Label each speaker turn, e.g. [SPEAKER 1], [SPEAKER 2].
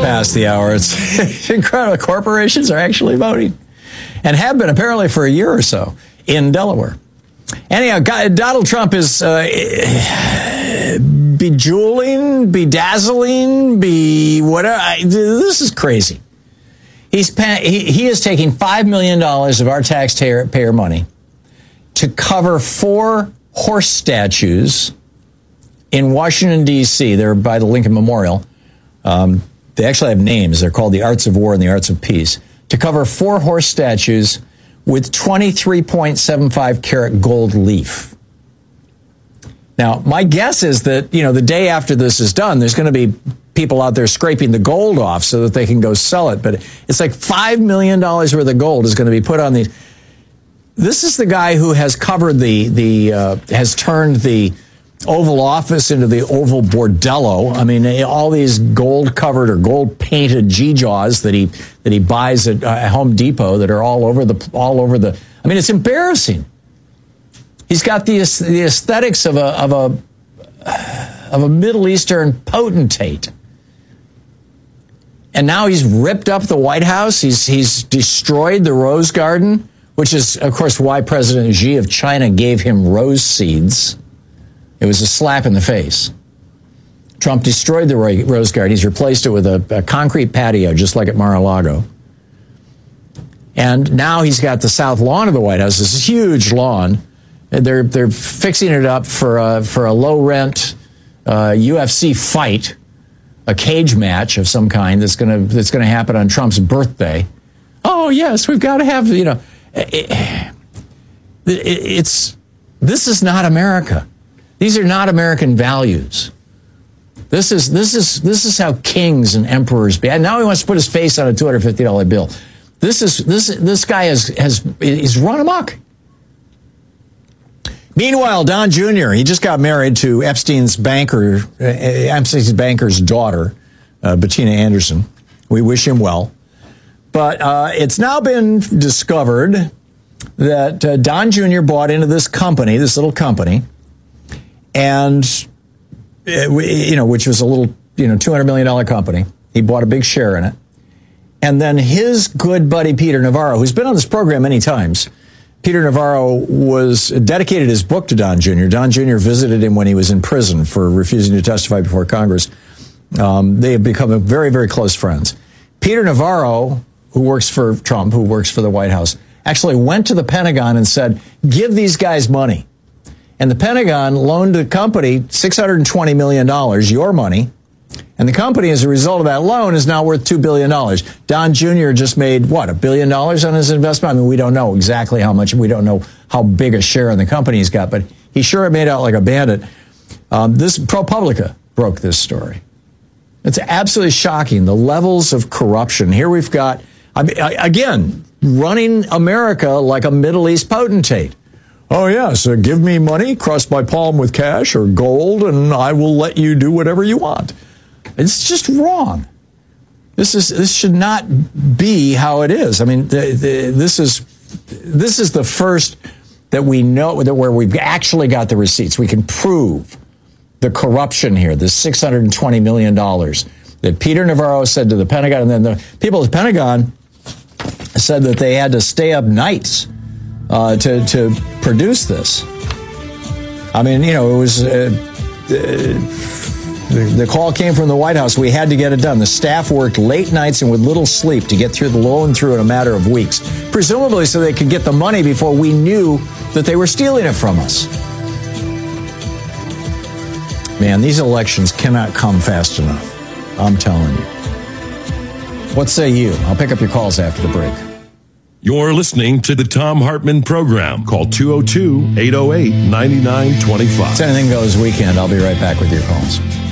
[SPEAKER 1] past the hour. It's incredible. Corporations are actually voting and have been apparently for a year or so in Delaware. Anyhow, Donald Trump is bejeweling, bedazzling, whatever. This is crazy. He is taking $5 million of our taxpayer money to cover 4 horse statues in Washington, D.C. They're by the Lincoln Memorial. They actually have names. They're called the Arts of War and the Arts of Peace. To cover 4 horse statues with 23.75 karat gold leaf. Now, my guess is that, the day after this is done, there's going to be people out there scraping the gold off so that they can go sell it. But it's like $5 million worth of gold is going to be put on these. This is the guy who has covered has turned the Oval Office into the Oval Bordello. I mean, all these gold-covered or gold-painted G-Jaws that he buys at Home Depot that are all over the. I mean, it's embarrassing. He's got the aesthetics of a Middle Eastern potentate, and now he's ripped up the White House. He's destroyed the Rose Garden, which is, of course, why President Xi of China gave him rose seeds. It was a slap in the face. Trump destroyed the Rose Garden. He's replaced it with a concrete patio, just like at Mar-a-Lago. And now he's got the south lawn of the White House, this huge lawn. They're fixing it up for a low-rent UFC fight, a cage match of some kind that's going to happen on Trump's birthday. Oh yes, we've got to have this is not America. These are not American values. This is how kings and emperors be. And now he wants to put his face on a $250 bill. This guy he's run amok. Meanwhile, Don Jr., he just got married to Epstein's banker's daughter, Bettina Anderson. We wish him well. But it's now been discovered that Don Jr. bought into this company, this little company, and which was a little $200 million company. He bought a big share in it, and then his good buddy Peter Navarro, who's been on this program many times. Peter Navarro dedicated his book to Don Jr. Don Jr. visited him when he was in prison for refusing to testify before Congress. They have become very, very close friends. Peter Navarro, who works for Trump, who works for the White House, actually went to the Pentagon and said, give these guys money. And the Pentagon loaned the company $620 million, your money. And the company, as a result of that loan, is now worth $2 billion. Don Jr. just made, $1 billion on his investment? I mean, we don't know exactly how much. We don't know how big a share in the company he's got, but he sure made out like a bandit. This ProPublica broke this story. It's absolutely shocking, the levels of corruption. Here we've got, again, running America like a Middle East potentate. Oh, yes, give me money, cross my palm with cash or gold, and I will let you do whatever you want. It's just wrong. This should not be how it is. I mean, this is the first that we know that where we've actually got the receipts. We can prove the corruption here, the $620 million that Peter Navarro said to the Pentagon, and then the people at the Pentagon said that they had to stay up nights to produce this. I mean, it was the call came from the White House. We had to get it done. The staff worked late nights and with little sleep to get through the loan through in a matter of weeks, presumably so they could get the money before we knew that they were stealing it from us. Man, these elections cannot come fast enough. I'm telling you. What say you? I'll pick up your calls after the break.
[SPEAKER 2] You're listening to the Thom Hartmann Program. Call 202-808-9925.
[SPEAKER 1] It's Anything Goes Weekend. I'll be right back with your calls.